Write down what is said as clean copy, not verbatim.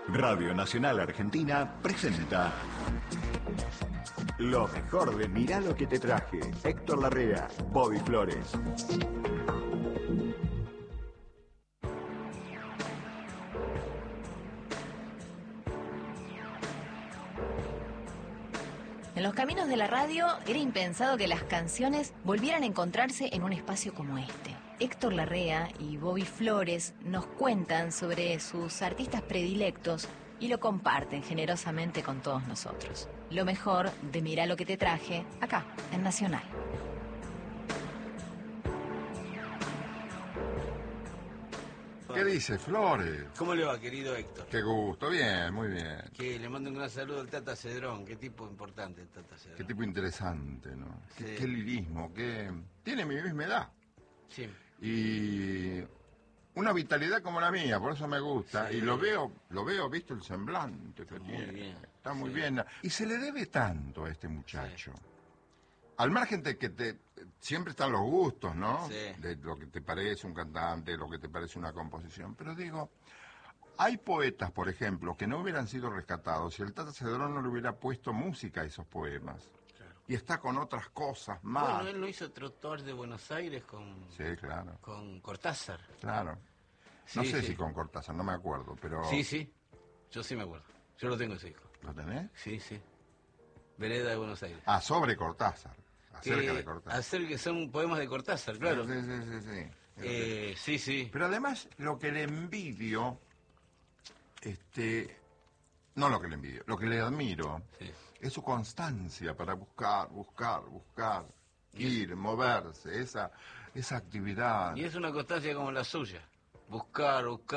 Radio Nacional Argentina presenta lo mejor de Mirá lo que te traje. Héctor Larrea, Bobby Flores. En los caminos de la radio era impensado que las canciones volvieran a encontrarse en un espacio como este. Héctor Larrea y Bobby Flores nos cuentan sobre sus artistas predilectos y lo comparten generosamente con todos nosotros. Lo mejor de Mirá lo que te traje, acá, en Nacional. ¿Qué dice, Flores? ¿Cómo le va, querido Héctor? Qué gusto, bien, muy bien. Que le mando un gran saludo al Tata Cedrón. Qué tipo importante el Tata Cedrón. Qué tipo interesante, ¿no? Sí. Qué lirismo, qué... Tiene mi misma edad. Sí. Y una vitalidad como la mía, por eso me gusta. Sí. Y lo veo, visto el semblante que Muy tiene. bien. Está muy Sí. bien. Y se le debe tanto a este muchacho. Sí. Al margen de que siempre están los gustos, ¿no? Sí. De lo que te parece un cantante, lo que te parece una composición. Pero digo, hay poetas, por ejemplo, que no hubieran sido rescatados si el Tata Cedrón no le hubiera puesto música a esos poemas. Claro. Y está con otras cosas más. Bueno, él no hizo Trottoir de Buenos Aires con... Sí, claro. Con Cortázar. Claro. No Sí, sé sí. si con Cortázar, no me acuerdo, pero... Sí, sí. Yo sí me acuerdo. Yo lo tengo ese disco. ¿Lo tenés? Sí, sí. Vereda de Buenos Aires. Ah, sobre Cortázar. Acerca de Cortázar. Hacer que son poemas de Cortázar, claro. Sí, sí, sí, sí. Sí, sí. Pero además, lo que le envidio, no lo que le envidio, lo que le admiro, Sí. es su constancia para buscar, ir, moverse, esa actividad. Y es una constancia como la suya. Buscar,